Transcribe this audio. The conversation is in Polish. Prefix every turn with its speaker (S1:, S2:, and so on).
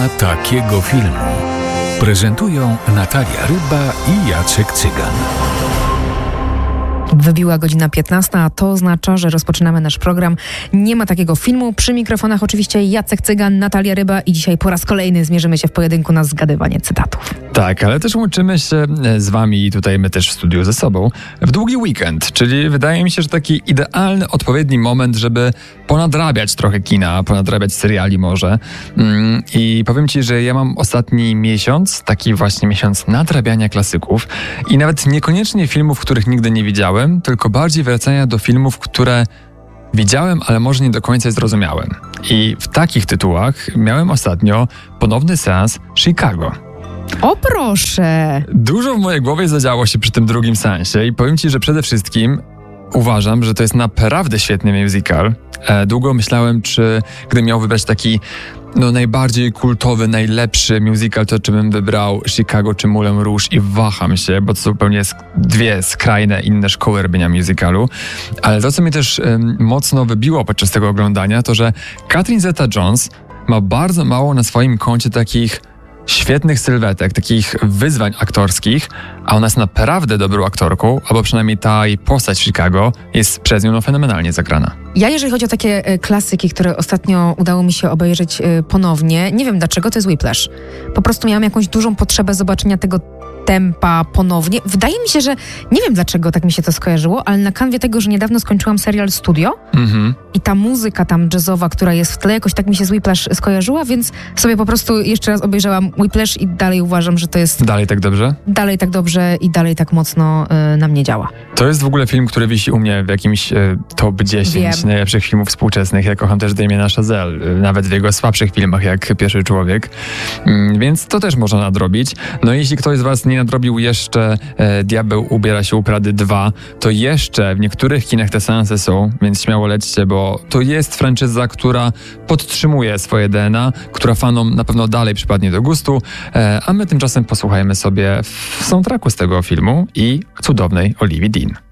S1: ma takiego filmu. Prezentują Natalia Ryba i Jacek Cygan.
S2: Wybiła godzina 15, a to oznacza, że rozpoczynamy nasz program Nie ma takiego filmu. Przy mikrofonach oczywiście Jacek Cygan, Natalia Ryba i dzisiaj po raz kolejny zmierzymy się w pojedynku na zgadywanie cytatów.
S3: Tak, ale też łączymy się z wami i tutaj my też w studiu ze sobą w długi weekend, czyli wydaje mi się, że taki idealny, odpowiedni moment, żeby ponadrabiać trochę kina, ponadrabiać seriali może. I powiem ci, że ja mam ostatni miesiąc, taki właśnie miesiąc nadrabiania klasyków i nawet niekoniecznie filmów, których nigdy nie widziałem, tylko bardziej wracania do filmów, które widziałem, ale może nie do końca zrozumiałem. I w takich tytułach miałem ostatnio ponowny seans Chicago.
S2: O proszę!
S3: Dużo w mojej głowie zadziało się przy tym drugim seansie i powiem ci, że przede wszystkim uważam, że to jest naprawdę świetny musical. Długo myślałem, czy gdybym miał wybrać taki najbardziej kultowy, najlepszy musical, to czy bym wybrał Chicago czy Moulin Rouge i waham się, bo to zupełnie dwie skrajne inne szkoły robienia musicalu. Ale to, co mnie też mocno wybiło podczas tego oglądania, to że Catherine Zeta-Jones ma bardzo mało na swoim koncie takich świetnych sylwetek, takich wyzwań aktorskich, a ona jest naprawdę dobrą aktorką, albo przynajmniej ta jej postać w Chicago jest przez nią fenomenalnie zagrana.
S2: Ja, jeżeli chodzi o takie klasyki, które ostatnio udało mi się obejrzeć ponownie, nie wiem dlaczego, to jest Whiplash. Po prostu miałam jakąś dużą potrzebę zobaczenia tego tempa ponownie. Wydaje mi się, że nie wiem dlaczego tak mi się to skojarzyło, ale na kanwie tego, że niedawno skończyłam serial Studio i ta muzyka tam jazzowa, która jest w tle, jakoś tak mi się z Whiplash skojarzyła, więc sobie po prostu jeszcze raz obejrzałam Whiplash i dalej uważam, że to jest...
S3: Dalej tak dobrze?
S2: Dalej tak dobrze i dalej tak mocno na mnie działa.
S3: To jest w ogóle film, który wisi u mnie w jakimś top 10 najlepszych filmów współczesnych. Ja kocham też Damiena Chazelle, nawet w jego słabszych filmach, jak Pierwszy Człowiek. Więc to też można nadrobić. No jeśli ktoś z was nie nadrobił jeszcze Diabeł ubiera się u Prady 2, to jeszcze w niektórych kinach te seanse są, więc śmiało lećcie, bo to jest franczyza, która podtrzymuje swoje DNA, która fanom na pewno dalej przypadnie do gustu, a my tymczasem posłuchajmy sobie w soundtracku z tego filmu i cudownej Olivii Dean.